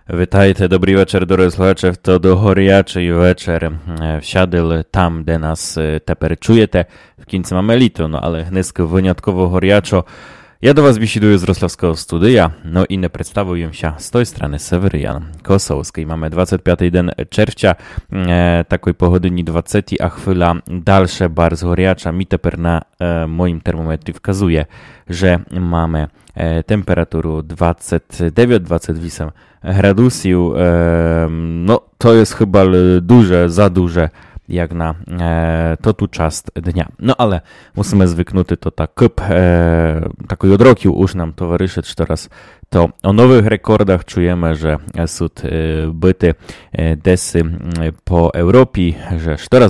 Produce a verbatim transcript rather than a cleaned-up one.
Вітайте, добрий вечір, дорогі слухачі. То до горячий вечір всядили там, де нас тепер чуєте. В кінці mamy літо, no ale gnisk wyjątkowo горячо. Ja do was bisiduję z Wrocławskiego studia, no i nie przedstawiłem się z tej strony Seweryjan Kosowski. Mamy dwudziesty piąty dzień czerwca, e, takiej pogodyni dwudziestej, a chwila dalsze bardzo gorяча. Mi teper na e, moim termometrze wskazuje, że mamy e, temperaturę dwadzieścia dziewięć dwadzieścia osiem gradusów. E, no to jest chyba duże, za duże jak na e, to tu czas dnia. No ale musimy zwyknuty to tak kup e, takiej odroki już nam towarzyszy teraz to o nowych rekordach czujemy, że są e, byty e, desy e, po Europie, że teraz